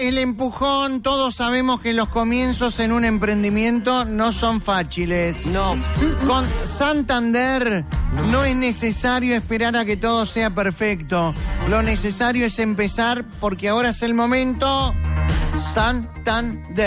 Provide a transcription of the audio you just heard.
el empujón. Todos sabemos que los comienzos en un emprendimiento no son fáciles. No. Con Santander no es necesario esperar a que todo sea perfecto. Lo necesario es empezar porque ahora es el momento. Santander.